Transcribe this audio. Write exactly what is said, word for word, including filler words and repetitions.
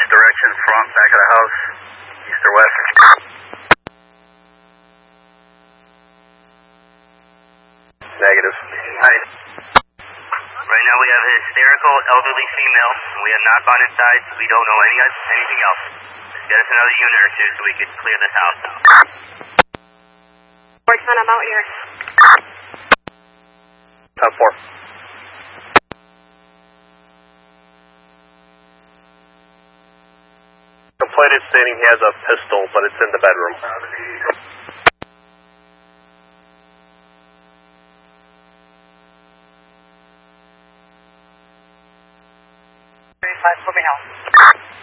direction, front, back of the house, east or west. Negative. Right. Right now we have a hysterical elderly female, and we have not gone inside, so we don't know any anything else. Just get us another unit or two so we could clear this house out. Sportsman, I'm out here. Top four. Complaint is stating he has a pistol, but it's in the bedroom. Five, Kobe Hill.